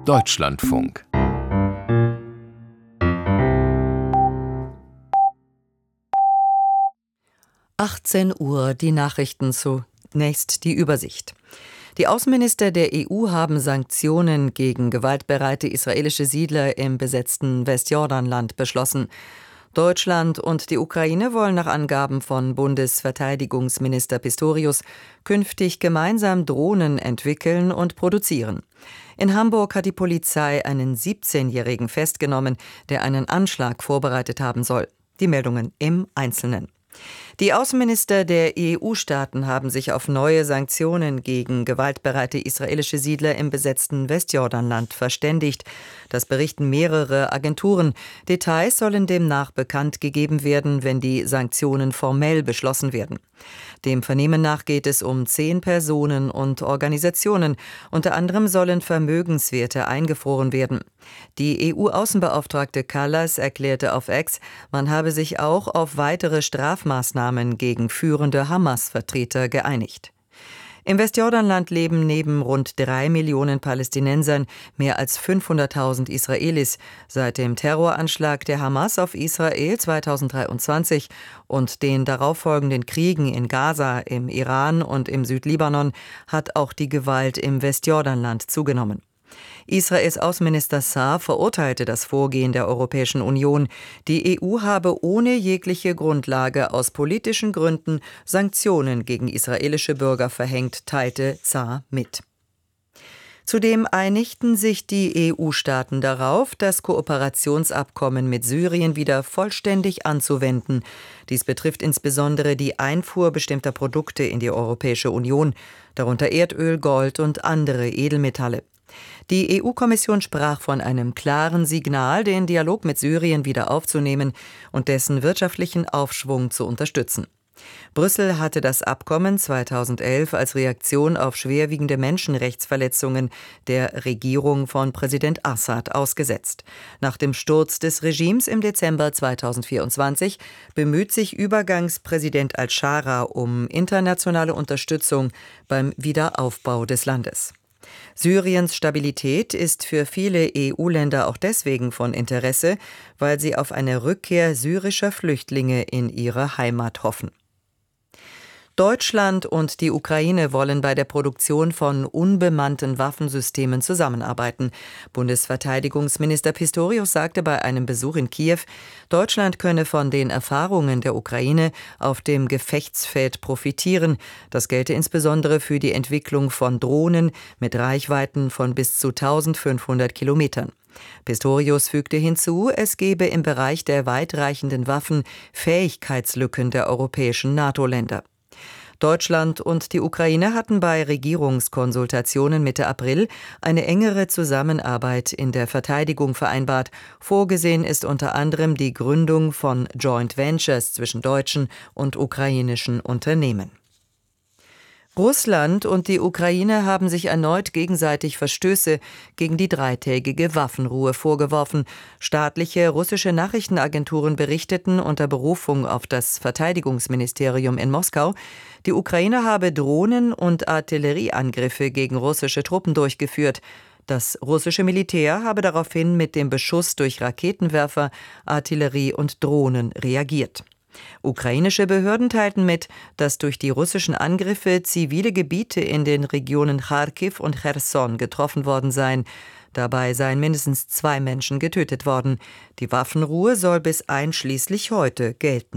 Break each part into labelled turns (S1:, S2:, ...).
S1: Deutschlandfunk.
S2: Uhr, die Nachrichten, zunächst die Übersicht. Die Außenminister der EU haben Sanktionen gegen gewaltbereite israelische Siedler im besetzten Westjordanland beschlossen. Deutschland und die Ukraine wollen nach Angaben von Bundesverteidigungsminister Pistorius künftig gemeinsam Drohnen entwickeln und produzieren. In Hamburg hat die Polizei einen 17-Jährigen festgenommen, der einen Anschlag vorbereitet haben soll. Die Meldungen im Einzelnen. Die Außenminister der EU-Staaten haben sich auf neue Sanktionen gegen gewaltbereite israelische Siedler im besetzten Westjordanland verständigt. Das berichten mehrere Agenturen. Details sollen demnach bekannt gegeben werden, wenn die Sanktionen formell beschlossen werden. Dem Vernehmen nach geht es um 10 Personen und Organisationen. Unter anderem sollen Vermögenswerte eingefroren werden. Die EU-Außenbeauftragte Kallas erklärte auf X, man habe sich auch auf weitere Strafmaßnahmen gegen führende Hamas-Vertreter geeinigt. Im Westjordanland leben neben rund 3 Millionen Palästinensern mehr als 500.000 Israelis. Seit dem Terroranschlag der Hamas auf Israel 2023 und den darauffolgenden Kriegen in Gaza, im Iran und im Südlibanon hat auch die Gewalt im Westjordanland zugenommen. Israels Außenminister Saar verurteilte das Vorgehen der Europäischen Union. Die EU habe ohne jegliche Grundlage aus politischen Gründen Sanktionen gegen israelische Bürger verhängt, teilte Saar mit. Zudem einigten sich die EU-Staaten darauf, das Kooperationsabkommen mit Syrien wieder vollständig anzuwenden. Dies betrifft insbesondere die Einfuhr bestimmter Produkte in die Europäische Union, darunter Erdöl, Gold und andere Edelmetalle. Die EU-Kommission sprach von einem klaren Signal, den Dialog mit Syrien wieder aufzunehmen und dessen wirtschaftlichen Aufschwung zu unterstützen. Brüssel hatte das Abkommen 2011 als Reaktion auf schwerwiegende Menschenrechtsverletzungen der Regierung von Präsident Assad ausgesetzt. Nach dem Sturz des Regimes im Dezember 2024 bemüht sich Übergangspräsident al-Shara um internationale Unterstützung beim Wiederaufbau des Landes. Syriens Stabilität ist für viele EU-Länder auch deswegen von Interesse, weil sie auf eine Rückkehr syrischer Flüchtlinge in ihre Heimat hoffen. Deutschland und die Ukraine wollen bei der Produktion von unbemannten Waffensystemen zusammenarbeiten. Bundesverteidigungsminister Pistorius sagte bei einem Besuch in Kiew, Deutschland könne von den Erfahrungen der Ukraine auf dem Gefechtsfeld profitieren. Das gelte insbesondere für die Entwicklung von Drohnen mit Reichweiten von bis zu 1500 Kilometern. Pistorius fügte hinzu, es gebe im Bereich der weitreichenden Waffen Fähigkeitslücken der europäischen NATO-Länder. Deutschland und die Ukraine hatten bei Regierungskonsultationen Mitte April eine engere Zusammenarbeit in der Verteidigung vereinbart. Vorgesehen ist unter anderem die Gründung von Joint Ventures zwischen deutschen und ukrainischen Unternehmen. Russland und die Ukraine haben sich erneut gegenseitig Verstöße gegen die 3-tägige Waffenruhe vorgeworfen. Staatliche russische Nachrichtenagenturen berichteten unter Berufung auf das Verteidigungsministerium in Moskau, die Ukraine habe Drohnen- und Artillerieangriffe gegen russische Truppen durchgeführt. Das russische Militär habe daraufhin mit dem Beschuss durch Raketenwerfer, Artillerie und Drohnen reagiert. Ukrainische Behörden teilten mit, dass durch die russischen Angriffe zivile Gebiete in den Regionen Charkiw und Cherson getroffen worden seien. Dabei seien mindestens 2 Menschen getötet worden. Die Waffenruhe soll bis einschließlich heute gelten.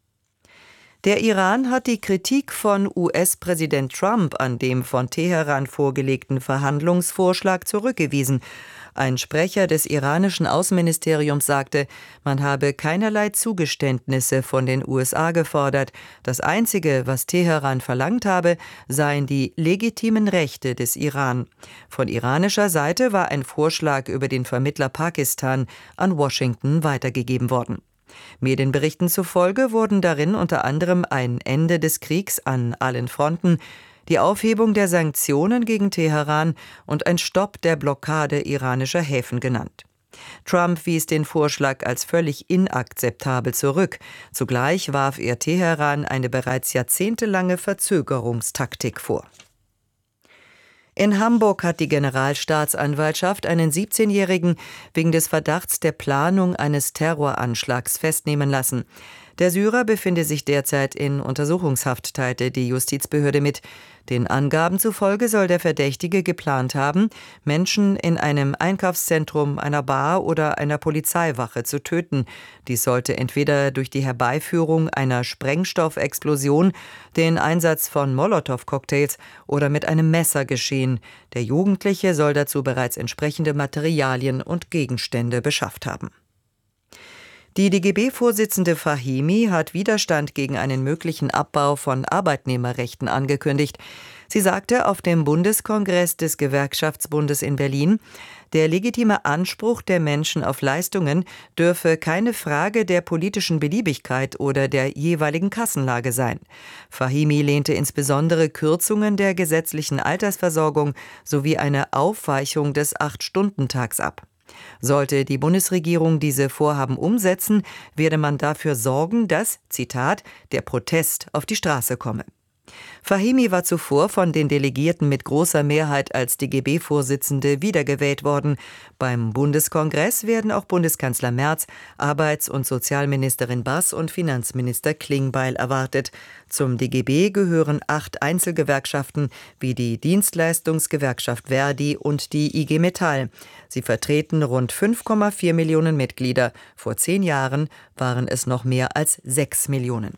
S2: Der Iran hat die Kritik von US-Präsident Trump an dem von Teheran vorgelegten Verhandlungsvorschlag zurückgewiesen. Ein Sprecher des iranischen Außenministeriums sagte, man habe keinerlei Zugeständnisse von den USA gefordert. Das Einzige, was Teheran verlangt habe, seien die legitimen Rechte des Iran. Von iranischer Seite war ein Vorschlag über den Vermittler Pakistan an Washington weitergegeben worden. Medienberichten zufolge wurden darin unter anderem ein Ende des Kriegs an allen Fronten, die Aufhebung der Sanktionen gegen Teheran und ein Stopp der Blockade iranischer Häfen genannt. Trump wies den Vorschlag als völlig inakzeptabel zurück. Zugleich warf er Teheran eine bereits jahrzehntelange Verzögerungstaktik vor. In Hamburg hat die Generalstaatsanwaltschaft einen 17-Jährigen wegen des Verdachts der Planung eines Terroranschlags festnehmen lassen. Der Syrer befinde sich derzeit in Untersuchungshaft, teilte die Justizbehörde mit. Den Angaben zufolge soll der Verdächtige geplant haben, Menschen in einem Einkaufszentrum, einer Bar oder einer Polizeiwache zu töten. Dies sollte entweder durch die Herbeiführung einer Sprengstoffexplosion, den Einsatz von Molotow-Cocktails oder mit einem Messer geschehen. Der Jugendliche soll dazu bereits entsprechende Materialien und Gegenstände beschafft haben. Die DGB-Vorsitzende Fahimi hat Widerstand gegen einen möglichen Abbau von Arbeitnehmerrechten angekündigt. Sie sagte auf dem Bundeskongress des Gewerkschaftsbundes in Berlin, der legitime Anspruch der Menschen auf Leistungen dürfe keine Frage der politischen Beliebigkeit oder der jeweiligen Kassenlage sein. Fahimi lehnte insbesondere Kürzungen der gesetzlichen Altersversorgung sowie eine Aufweichung des 8-Stunden-Tags ab. Sollte die Bundesregierung diese Vorhaben umsetzen, werde man dafür sorgen, dass, Zitat, der Protest auf die Straße komme. Fahimi war zuvor von den Delegierten mit großer Mehrheit als DGB-Vorsitzende wiedergewählt worden. Beim Bundeskongress werden auch Bundeskanzler Merz, Arbeits- und Sozialministerin Bass und Finanzminister Klingbeil erwartet. Zum DGB gehören 8 Einzelgewerkschaften wie die Dienstleistungsgewerkschaft Verdi und die IG Metall. Sie vertreten rund 5,4 Millionen Mitglieder. Vor 10 Jahren waren es noch mehr als 6 Millionen.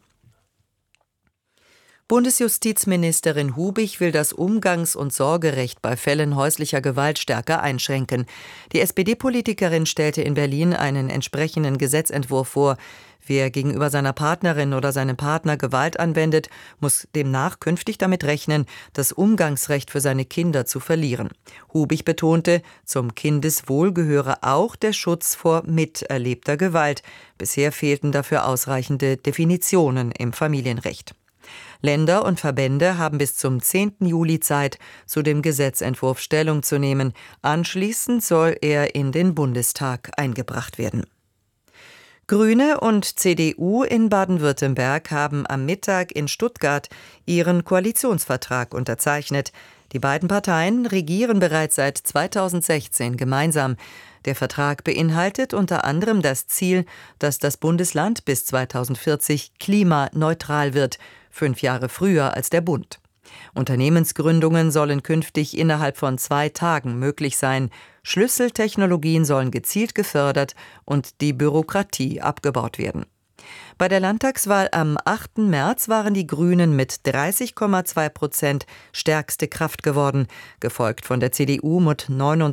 S2: Bundesjustizministerin Hubich will das Umgangs- und Sorgerecht bei Fällen häuslicher Gewalt stärker einschränken. Die SPD-Politikerin stellte in Berlin einen entsprechenden Gesetzentwurf vor. Wer gegenüber seiner Partnerin oder seinem Partner Gewalt anwendet, muss demnach künftig damit rechnen, das Umgangsrecht für seine Kinder zu verlieren. Hubich betonte, zum Kindeswohl gehöre auch der Schutz vor miterlebter Gewalt. Bisher fehlten dafür ausreichende Definitionen im Familienrecht. Länder und Verbände haben bis zum 10. Juli Zeit, zu dem Gesetzentwurf Stellung zu nehmen. Anschließend soll er in den Bundestag eingebracht werden. Grüne und CDU in Baden-Württemberg haben am Mittag in Stuttgart ihren Koalitionsvertrag unterzeichnet. Die beiden Parteien regieren bereits seit 2016 gemeinsam. Der Vertrag beinhaltet unter anderem das Ziel, dass das Bundesland bis 2040 klimaneutral wird, 5 Jahre früher als der Bund. Unternehmensgründungen sollen künftig innerhalb von 2 Tagen möglich sein. Schlüsseltechnologien sollen gezielt gefördert und die Bürokratie abgebaut werden. Bei der Landtagswahl am 8. März waren die Grünen mit 30,2% stärkste Kraft geworden, gefolgt von der CDU mit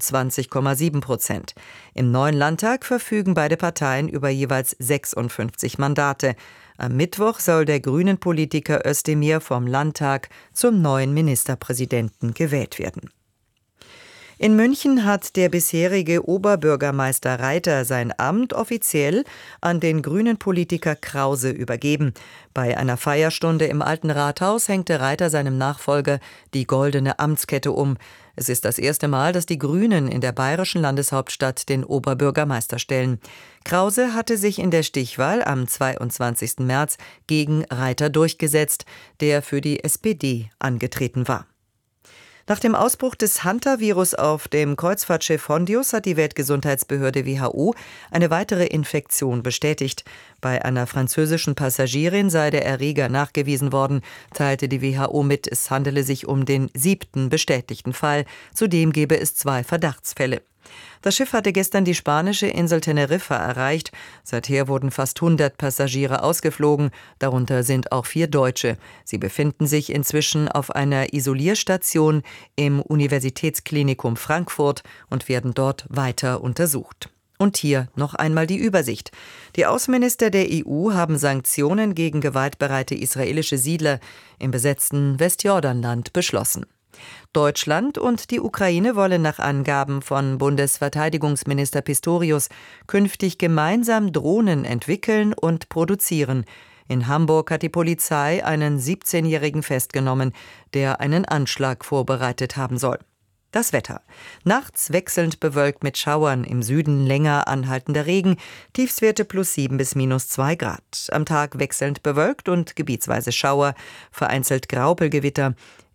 S2: 29,7%. Im neuen Landtag verfügen beide Parteien über jeweils 56 Mandate. Am Mittwoch soll der Grünen-Politiker Özdemir vom Landtag zum neuen Ministerpräsidenten gewählt werden. In München hat der bisherige Oberbürgermeister Reiter sein Amt offiziell an den Grünen-Politiker Krause übergeben. Bei einer Feierstunde im Alten Rathaus hängte Reiter seinem Nachfolger die goldene Amtskette um. Es ist das erste Mal, dass die Grünen in der bayerischen Landeshauptstadt den Oberbürgermeister stellen. Krause hatte sich in der Stichwahl am 22. März gegen Reiter durchgesetzt, der für die SPD angetreten war. Nach dem Ausbruch des Hantavirus auf dem Kreuzfahrtschiff Hondius hat die Weltgesundheitsbehörde WHO eine weitere Infektion bestätigt. Bei einer französischen Passagierin sei der Erreger nachgewiesen worden, teilte die WHO mit, es handele sich um den 7. bestätigten Fall. Zudem gebe es 2 Verdachtsfälle. Das Schiff hatte gestern die spanische Insel Teneriffa erreicht. Seither wurden fast 100 Passagiere ausgeflogen, darunter sind auch 4 Deutsche. Sie befinden sich inzwischen auf einer Isolierstation im Universitätsklinikum Frankfurt und werden dort weiter untersucht. Und hier noch einmal die Übersicht. Die Außenminister der EU haben Sanktionen gegen gewaltbereite israelische Siedler im besetzten Westjordanland beschlossen. Deutschland und die Ukraine wollen nach Angaben von Bundesverteidigungsminister Pistorius künftig gemeinsam Drohnen entwickeln und produzieren. In Hamburg hat die Polizei einen 17-Jährigen festgenommen, der einen Anschlag vorbereitet haben soll. Das Wetter. Nachts wechselnd bewölkt mit Schauern, im Süden länger anhaltender Regen, Tiefstwerte +7 bis -2 Grad. Am Tag wechselnd bewölkt und gebietsweise Schauer, vereinzelt Graupelgewitter.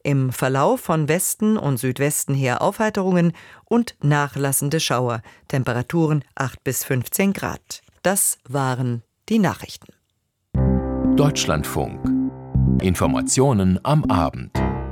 S2: Im Verlauf von Westen und Südwesten her Aufheiterungen und nachlassende Schauer. Temperaturen 8 bis 15 Grad. Das waren die Nachrichten.
S1: Deutschlandfunk. Informationen am Abend.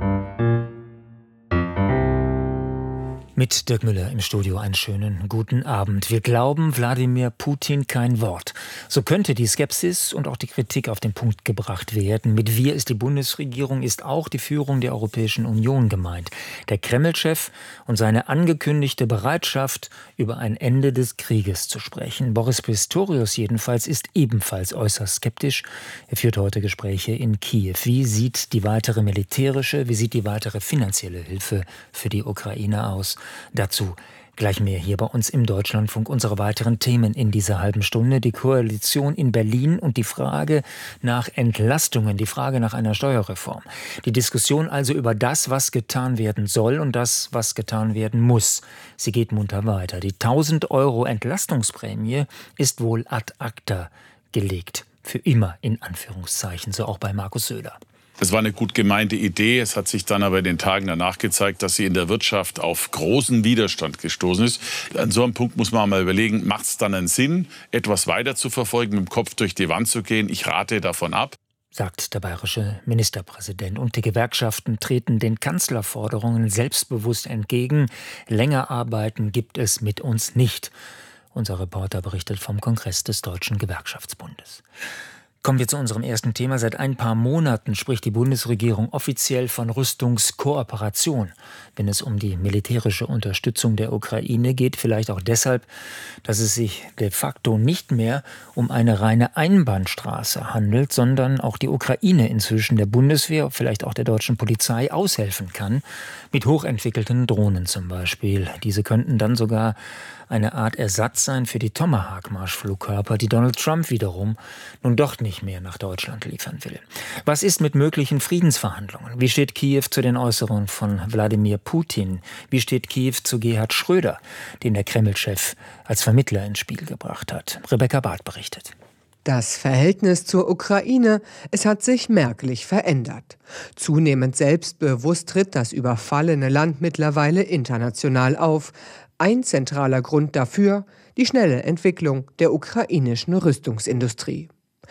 S3: Mit Dirk Müller im Studio einen schönen guten Abend. Wir glauben Wladimir Putin kein Wort. So könnte die Skepsis und auch die Kritik auf den Punkt gebracht werden. Mit wir ist die Bundesregierung, ist auch die Führung der Europäischen Union gemeint. Der Kreml-Chef und seine angekündigte Bereitschaft, über ein Ende des Krieges zu sprechen. Boris Pistorius jedenfalls ist ebenfalls äußerst skeptisch. Er führt heute Gespräche in Kiew. Wie sieht die weitere militärische, wie sieht die weitere finanzielle Hilfe für die Ukraine aus? Dazu gleich mehr hier bei uns im Deutschlandfunk. Unsere weiteren Themen in dieser halben Stunde: die Koalition in Berlin und die Frage nach Entlastungen, die Frage nach einer Steuerreform. Die Diskussion also über das, was getan werden soll und das, was getan werden muss. Sie geht munter weiter. Die 1.000 € Entlastungsprämie ist wohl ad acta gelegt. Für immer in Anführungszeichen, so auch bei Markus Söder.
S4: Es war eine gut gemeinte Idee. Es hat sich dann aber in den Tagen danach gezeigt, dass sie in der Wirtschaft auf großen Widerstand gestoßen ist. An so einem Punkt muss man mal überlegen, macht es dann einen Sinn, etwas weiter zu verfolgen, mit dem Kopf durch die Wand zu gehen? Ich rate davon ab,
S3: sagt der bayerische Ministerpräsident. Und die Gewerkschaften treten den Kanzlerforderungen selbstbewusst entgegen. Länger arbeiten gibt es mit uns nicht. Unser Reporter berichtet vom Kongress des Deutschen Gewerkschaftsbundes. Kommen wir zu unserem ersten Thema. Seit ein paar Monaten spricht die Bundesregierung offiziell von Rüstungskooperation, wenn es um die militärische Unterstützung der Ukraine geht. Vielleicht auch deshalb, dass es sich de facto nicht mehr um eine reine Einbahnstraße handelt, sondern auch die Ukraine inzwischen der Bundeswehr, vielleicht auch der deutschen Polizei aushelfen kann, mit hochentwickelten Drohnen zum Beispiel. Diese könnten dann sogar eine Art Ersatz sein für die Tomahawk-Marschflugkörper, die Donald Trump wiederum nun doch nicht mehr nach Deutschland liefern will. Was ist mit möglichen Friedensverhandlungen? Wie steht Kiew zu den Äußerungen von Wladimir Putin? Wie steht Kiew zu Gerhard Schröder, den der Kreml-Chef als Vermittler ins Spiel gebracht hat? Rebecca Barth berichtet.
S5: Das Verhältnis zur Ukraine, es hat sich merklich verändert. Zunehmend selbstbewusst tritt das überfallene Land mittlerweile international auf. Ein zentraler Grund dafür: die schnelle Entwicklung der ukrainischen Rüstungsindustrie.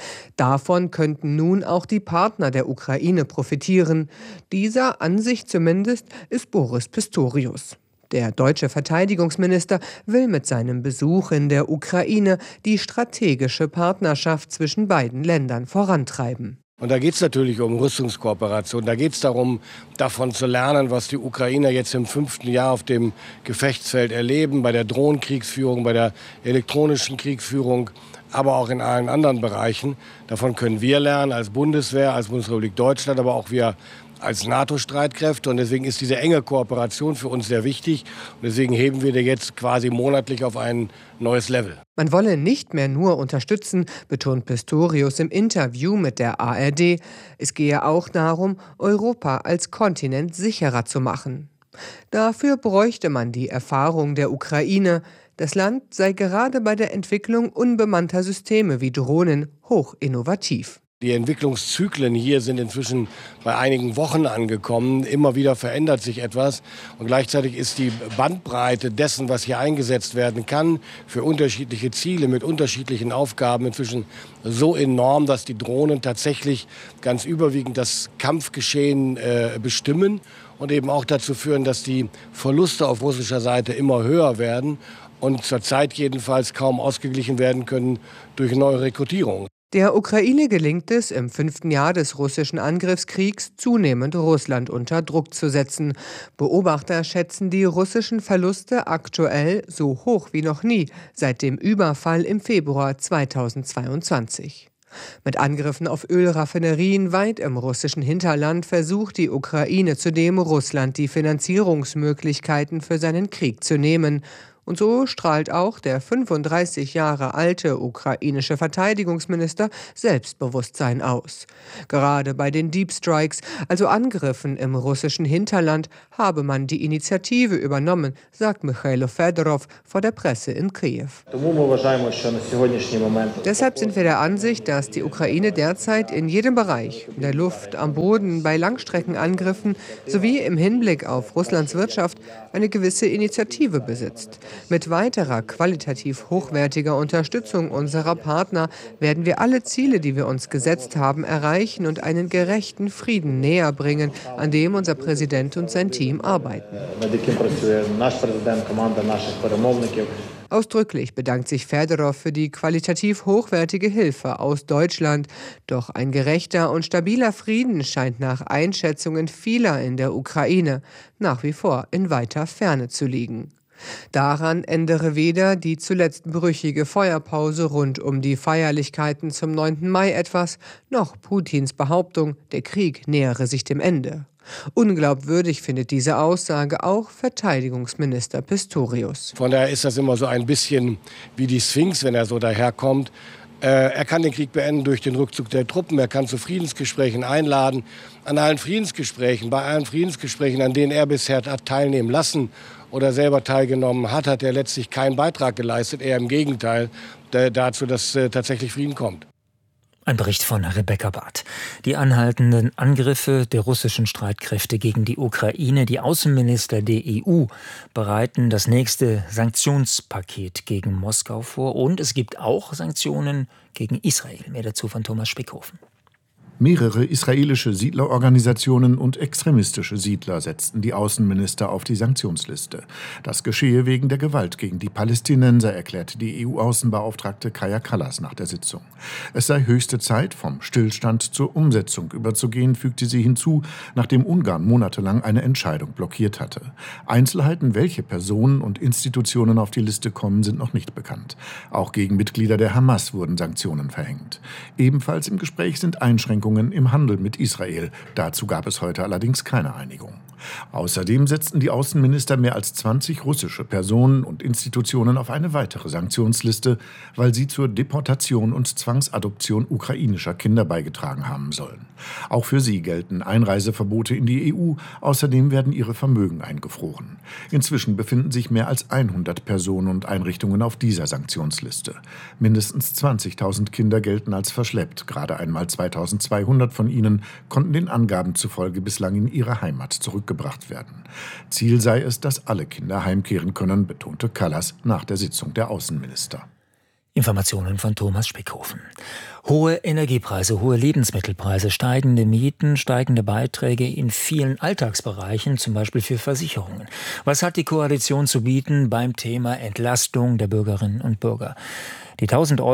S5: Davon könnten nun auch die Partner der Ukraine profitieren. Dieser Ansicht zumindest ist Boris Pistorius. Der deutsche Verteidigungsminister will mit seinem Besuch in der Ukraine die strategische Partnerschaft zwischen beiden Ländern vorantreiben.
S6: Und da geht es natürlich um Rüstungskooperation. Da geht es darum, davon zu lernen, was die Ukrainer jetzt im 5. Jahr auf dem Gefechtsfeld erleben, bei der Drohnenkriegsführung, bei der elektronischen Kriegsführung, aber auch in allen anderen Bereichen. Davon können wir lernen als Bundeswehr, als Bundesrepublik Deutschland, aber auch wir als NATO-Streitkräfte. Und deswegen ist diese enge Kooperation für uns sehr wichtig. Und deswegen heben wir die jetzt quasi monatlich auf ein neues Level.
S5: Man wolle nicht mehr nur unterstützen, betont Pistorius im Interview mit der ARD. Es gehe auch darum, Europa als Kontinent sicherer zu machen. Dafür bräuchte man die Erfahrung der Ukraine. Das Land sei gerade bei der Entwicklung unbemannter Systeme wie Drohnen hoch innovativ.
S6: Die Entwicklungszyklen hier sind inzwischen bei einigen Wochen angekommen. Immer wieder verändert sich etwas. Und gleichzeitig ist die Bandbreite dessen, was hier eingesetzt werden kann, für unterschiedliche Ziele mit unterschiedlichen Aufgaben inzwischen so enorm, dass die Drohnen tatsächlich ganz überwiegend das Kampfgeschehen bestimmen und eben auch dazu führen, dass die Verluste auf russischer Seite immer höher werden und zurzeit jedenfalls kaum ausgeglichen werden können durch neue Rekrutierungen.
S5: Der Ukraine gelingt es, im 5. Jahr des russischen Angriffskriegs zunehmend Russland unter Druck zu setzen. Beobachter schätzen die russischen Verluste aktuell so hoch wie noch nie seit dem Überfall im Februar 2022. Mit Angriffen auf Ölraffinerien weit im russischen Hinterland versucht die Ukraine zudem, Russland die Finanzierungsmöglichkeiten für seinen Krieg zu nehmen. Und so strahlt auch der 35 Jahre alte ukrainische Verteidigungsminister Selbstbewusstsein aus. Gerade bei den Deep Strikes, also Angriffen im russischen Hinterland, habe man die Initiative übernommen, sagt Michailo Fedorov vor der Presse in Kiew. Deshalb sind wir der Ansicht, dass die Ukraine derzeit in jedem Bereich, in der Luft, am Boden, bei Langstreckenangriffen sowie im Hinblick auf Russlands Wirtschaft eine gewisse Initiative besitzt. Mit weiterer qualitativ hochwertiger Unterstützung unserer Partner werden wir alle Ziele, die wir uns gesetzt haben, erreichen und einen gerechten Frieden näher bringen, an dem unser Präsident und sein Team arbeiten. Ausdrücklich bedankt sich Fedorov für die qualitativ hochwertige Hilfe aus Deutschland. Doch ein gerechter und stabiler Frieden scheint nach Einschätzungen vieler in der Ukraine nach wie vor in weiter Ferne zu liegen. Daran ändere weder die zuletzt brüchige Feuerpause rund um die Feierlichkeiten zum 9. Mai etwas, noch Putins Behauptung, der Krieg nähere sich dem Ende. Unglaubwürdig findet diese Aussage auch Verteidigungsminister Pistorius.
S6: Von daher ist das immer so ein bisschen wie die Sphinx, wenn er so daherkommt. Er kann den Krieg beenden durch den Rückzug der Truppen. Er kann zu Friedensgesprächen einladen. An allen Friedensgesprächen, bei allen Friedensgesprächen, an denen er bisher hat teilnehmen lassen oder selber teilgenommen hat, hat er letztlich keinen Beitrag geleistet. Eher im Gegenteil dazu, dass tatsächlich Frieden kommt.
S3: Ein Bericht von Rebecca Barth. Die anhaltenden Angriffe der russischen Streitkräfte gegen die Ukraine, die Außenminister der EU bereiten das nächste Sanktionspaket gegen Moskau vor. Und es gibt auch Sanktionen gegen Israel. Mehr dazu von Thomas Spickhofen.
S7: Mehrere israelische Siedlerorganisationen und extremistische Siedler setzten die Außenminister auf die Sanktionsliste. Das geschehe wegen der Gewalt gegen die Palästinenser, erklärte die EU-Außenbeauftragte Kaja Kallas nach der Sitzung. Es sei höchste Zeit, vom Stillstand zur Umsetzung überzugehen, fügte sie hinzu, nachdem Ungarn monatelang eine Entscheidung blockiert hatte. Einzelheiten, welche Personen und Institutionen auf die Liste kommen, sind noch nicht bekannt. Auch gegen Mitglieder der Hamas wurden Sanktionen verhängt. Ebenfalls im Gespräch sind Einschränkungen im Handel mit Israel. Dazu gab es heute allerdings keine Einigung. Außerdem setzten die Außenminister mehr als 20 russische Personen und Institutionen auf eine weitere Sanktionsliste, weil sie zur Deportation und Zwangsadoption ukrainischer Kinder beigetragen haben sollen. Auch für sie gelten Einreiseverbote in die EU. Außerdem werden ihre Vermögen eingefroren. Inzwischen befinden sich mehr als 100 Personen und Einrichtungen auf dieser Sanktionsliste. Mindestens 20.000 Kinder gelten als verschleppt. Gerade einmal 2.200 von ihnen konnten den Angaben zufolge bislang in ihre Heimat zurückgebracht werden. Ziel sei es, dass alle Kinder heimkehren können, betonte Kallas nach der Sitzung der Außenminister.
S3: Informationen von Thomas Spickhofen. Hohe Energiepreise, hohe Lebensmittelpreise, steigende Mieten, steigende Beiträge in vielen Alltagsbereichen, zum Beispiel für Versicherungen. Was hat die Koalition zu bieten beim Thema Entlastung der Bürgerinnen und Bürger? Die 1.000 €